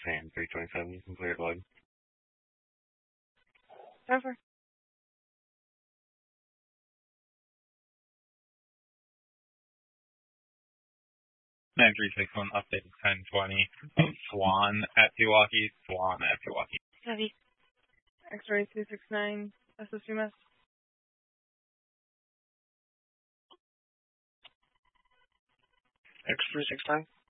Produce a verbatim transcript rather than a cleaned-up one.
Fan three twenty-seven, you can clear it, bud. Over. nine three six one, update ten twenty. Swan at Pewaukee. Swan at Pewaukee. Heavy. X-ray two six nine, S S U M S. X three six nine?